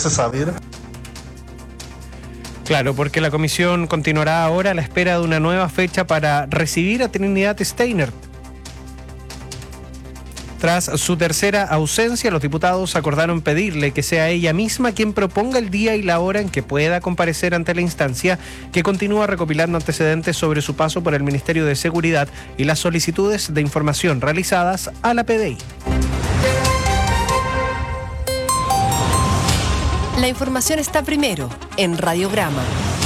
se sabe. Claro, porque la comisión continuará ahora a la espera de una nueva fecha para recibir a Trinidad Steiner. Tras su tercera ausencia, los diputados acordaron pedirle que sea ella misma quien proponga el día y la hora en que pueda comparecer ante la instancia, que continúa recopilando antecedentes sobre su paso por el Ministerio de Seguridad y las solicitudes de información realizadas a la PDI. La información está primero en Radiograma.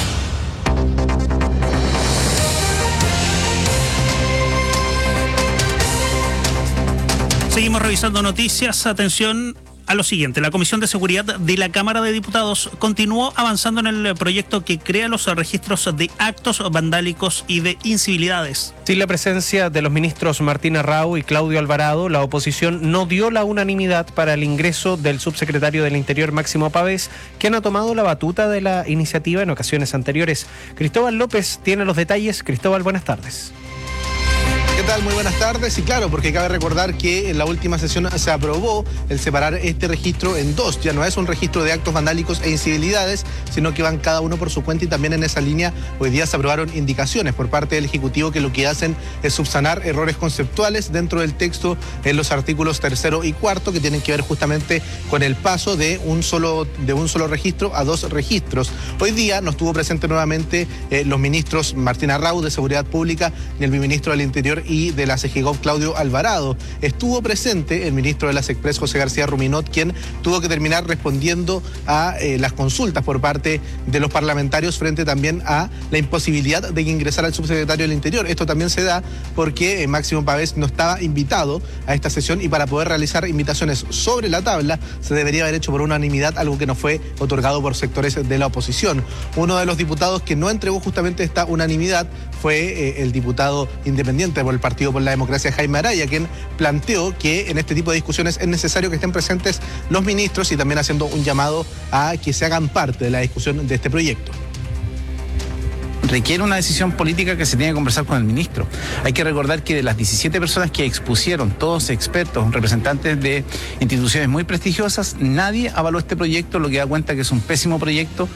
Seguimos revisando noticias. Atención a lo siguiente. La Comisión de Seguridad de la Cámara de Diputados continuó avanzando en el proyecto que crea los registros de actos vandálicos y de incivilidades. Sin la presencia de los ministros Martín Arrau y Claudio Alvarado, la oposición no dio la unanimidad para el ingreso del subsecretario del Interior, Máximo Pavés, quien ha tomado la batuta de la iniciativa en ocasiones anteriores. Cristóbal López tiene los detalles. Cristóbal, buenas tardes. ¿Qué tal? Muy buenas tardes. Y claro, porque cabe recordar que en la última sesión se aprobó el separar este registro en dos. Ya no es un registro de actos vandálicos e incivilidades, sino que van cada uno por su cuenta, y también en esa línea hoy día se aprobaron indicaciones por parte del Ejecutivo que lo que hacen es subsanar errores conceptuales dentro del texto en los artículos 3º y 4º, que tienen que ver justamente con el paso de un solo registro a dos registros. Hoy día no estuvo presente nuevamente los ministros Martín Arrau de Seguridad Pública ni el ministro del Interior y de la CEGIGOV, Claudio Alvarado. Estuvo presente el ministro de las Express, José García Ruminot, quien tuvo que terminar respondiendo a las consultas por parte de los parlamentarios frente también a la imposibilidad de ingresar al subsecretario del Interior. Esto también se da porque Máximo Pavés no estaba invitado a esta sesión, y para poder realizar invitaciones sobre la tabla se debería haber hecho por unanimidad, algo que no fue otorgado por sectores de la oposición. Uno de los diputados que no entregó justamente esta unanimidad fue el diputado independiente por el Partido por la Democracia, Jaime Araya, quien planteó que en este tipo de discusiones es necesario que estén presentes los ministros, y también haciendo un llamado a que se hagan parte de la discusión de este proyecto. Requiere una decisión política que se tiene que conversar con el ministro. Hay que recordar que de las 17 personas que expusieron, todos expertos, representantes de instituciones muy prestigiosas, nadie avaló este proyecto, lo que da cuenta que es un pésimo proyecto.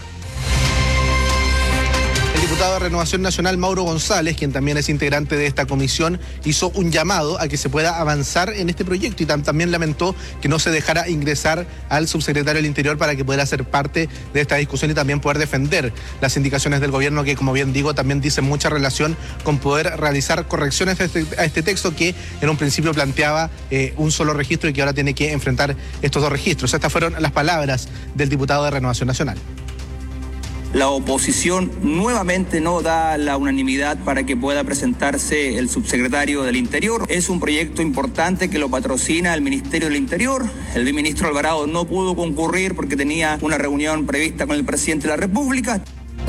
El diputado de Renovación Nacional, Mauro González, quien también es integrante de esta comisión, hizo un llamado a que se pueda avanzar en este proyecto, y también lamentó que no se dejara ingresar al subsecretario del Interior para que pudiera ser parte de esta discusión y también poder defender las indicaciones del gobierno, que, como bien digo, también dicen mucha relación con poder realizar correcciones a este texto que en un principio planteaba un solo registro y que ahora tiene que enfrentar estos dos registros. Estas fueron las palabras del diputado de Renovación Nacional. La oposición nuevamente no da la unanimidad para que pueda presentarse el subsecretario del Interior. Es un proyecto importante que lo patrocina el Ministerio del Interior. El ministro Alvarado no pudo concurrir porque tenía una reunión prevista con el presidente de la República.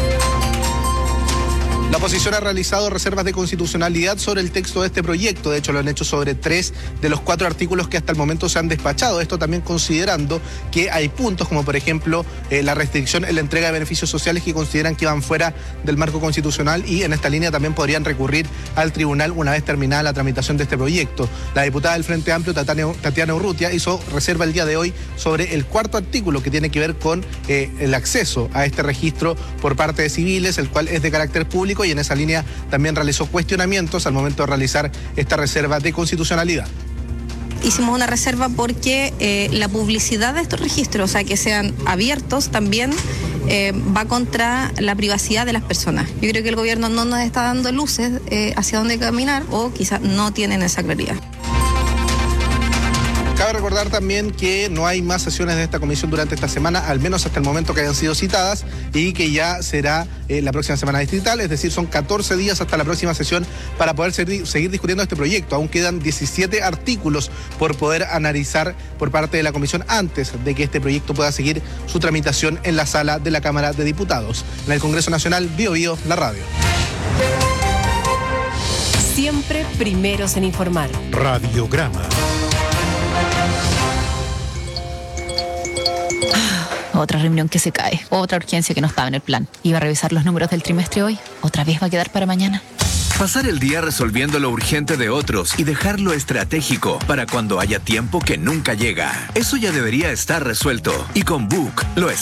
La oposición ha realizado reservas de constitucionalidad sobre el texto de este proyecto. De hecho, lo han hecho sobre 3 de los 4 artículos que hasta el momento se han despachado. Esto también considerando que hay puntos como, por ejemplo, la restricción en la entrega de beneficios sociales que consideran que van fuera del marco constitucional, y en esta línea también podrían recurrir al tribunal una vez terminada la tramitación de este proyecto. La diputada del Frente Amplio, Tatiana Urrutia, hizo reserva el día de hoy sobre el 4º artículo que tiene que ver con el acceso a este registro por parte de civiles, el cual es de carácter público, y en esa línea también realizó cuestionamientos al momento de realizar esta reserva de constitucionalidad. Hicimos una reserva porque la publicidad de estos registros, o sea, que sean abiertos, también va contra la privacidad de las personas. Yo creo que el gobierno no nos está dando luces hacia dónde caminar, o quizás no tienen esa claridad. Cabe recordar también que no hay más sesiones de esta comisión durante esta semana, al menos hasta el momento que hayan sido citadas, y que ya será la próxima semana distrital, es decir, son 14 días hasta la próxima sesión para poder seguir discutiendo este proyecto. Aún quedan 17 artículos por poder analizar por parte de la comisión antes de que este proyecto pueda seguir su tramitación en la sala de la Cámara de Diputados. En el Congreso Nacional, Bio Bio, la radio. Siempre primeros en informar. Radiograma. Otra reunión que se cae, otra urgencia que no estaba en el plan. Iba a revisar los números del trimestre hoy, otra vez va a quedar para mañana. Pasar el día resolviendo lo urgente de otros y dejar lo estratégico para cuando haya tiempo que nunca llega. Eso ya debería estar resuelto, y con Book lo